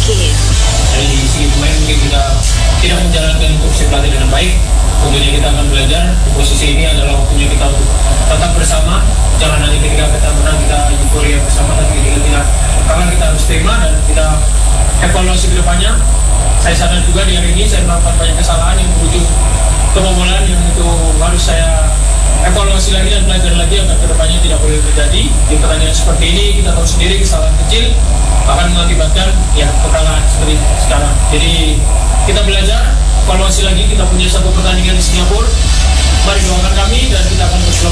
Dari sisi pemain mungkin kita tidak menjalankan instruksi pelatih dengan baik. Tentunya kita akan belajar. Di posisi ini adalah waktunya kita untuk tetap bersama. Jangan hanya ketika kita menang kita euforia bersama, tapi ketika tidak kalah kita harus terima dan kita evaluasi ke depannya. Saya sadar juga di hari ini saya melakukan banyak kesalahan yang berujung kebobolan yang itu harus saya evaluasi lagi dan belajar lagi agar kedepannya tidak boleh terjadi. Di pertandingan seperti ini kita tahu sendiri kesalahan kecil akan mengakibatkan ya kekalahan seperti sekarang. Jadi kita belajar, evaluasi lagi, kita punya satu pertandingan di Singapura. Mari doakan kami dan kita akan berjuang